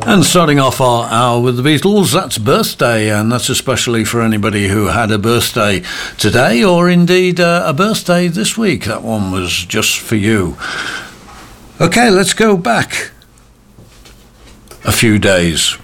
And starting off our hour with the Beatles, that's birthday, and that's especially for anybody who had a birthday today or indeed a birthday this week. That one was just for you. Okay, let's go back a few days.